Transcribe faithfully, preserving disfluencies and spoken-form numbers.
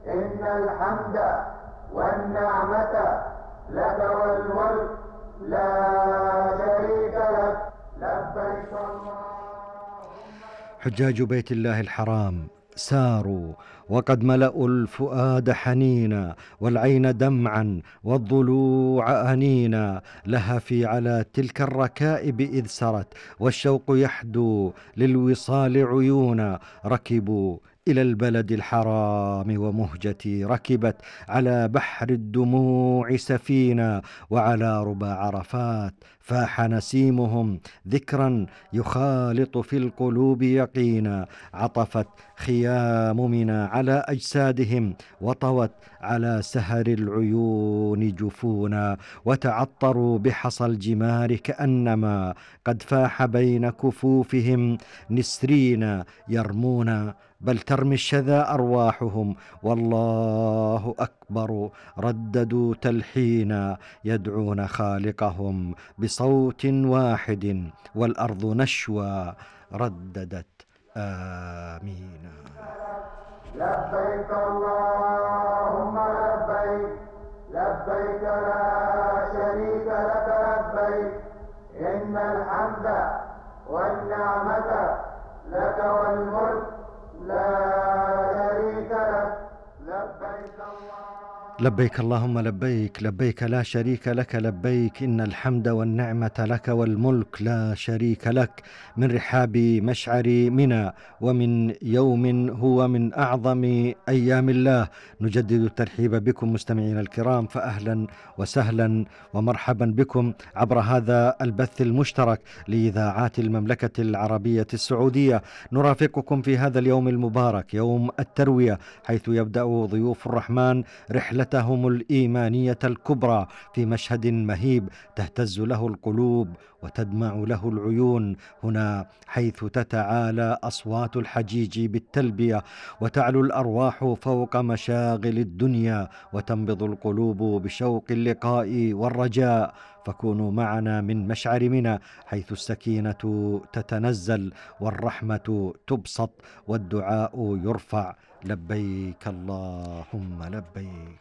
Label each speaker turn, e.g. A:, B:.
A: إن الحمد والنعمة لك والملك لا شريك لك لبيك اللهم.
B: حجاج بيت الله الحرام ساروا وقد ملأوا الفؤاد حنينا والعين دمعا والضلوع أنينا، لهفي على تلك الركائب إذ سرت والشوق يحدو للوصال عيونا. ركبوا إلى البلد الحرام ومهجتي ركبت على بحر الدموع سفينة، وعلى ربى عرفات فاح نسيمهم ذكرا يخالط في القلوب يقينا. عطفت خيام منى على أجسادهم وطوت على سهر العيون جفونا، وتعطروا بحصى الجمار كأنما قد فاح بين كفوفهم نسرين يرمون، بل ترمي الشذا أرواحهم والله أكبر. رددوا تلحينا يدعون خالقهم بصوت واحد والأرض نشوى رددت آمين.
A: لبيك اللهم لبيك لبيك لا شريك لك لبيك إن الحمد والنعمة لك والملك لا شريك لك لبيك الله.
B: لبيك اللهم لبيك لبيك لا شريك لك لبيك إن الحمد والنعمة لك والملك لا شريك لك. من رحاب مشعر منى ومن يوم هو من أعظم أيام الله نجدد الترحيب بكم مستمعين الكرام، فأهلا وسهلا ومرحبا بكم عبر هذا البث المشترك لإذاعات المملكة العربية السعودية. نرافقكم في هذا اليوم المبارك يوم التروية، حيث يبدأ ضيوف الرحمن رحلة هم الإيمانية الكبرى في مشهد مهيب تهتز له القلوب وتدمع له العيون، هنا حيث تتعالى أصوات الحجيج بالتلبية وتعلو الأرواح فوق مشاغل الدنيا وتنبض القلوب بشوق اللقاء والرجاء. فكونوا معنا من مشعر منى حيث السكينة تتنزل والرحمة تبسط والدعاء يرفع. لبيك اللهم لبيك.